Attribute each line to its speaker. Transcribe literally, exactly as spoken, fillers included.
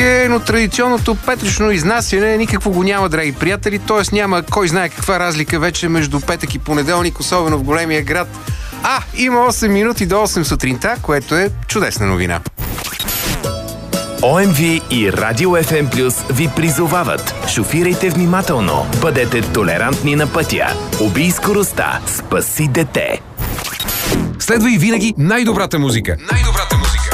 Speaker 1: е, но традиционното петъчно изнасяне никакво го няма, драги приятели, т.е. няма кой знае каква разлика вече между петък и понеделник, особено в големия град. А, има осем минути до осем сутринта, което е чудесна новина.
Speaker 2: О Ем Ви и Радио Еф Ем Плюс ви призовават. Шофирайте внимателно, бъдете толерантни на пътя. Убий скоростта, спаси дете.
Speaker 1: Следва и винаги най-добрата музика. Най-добрата музика.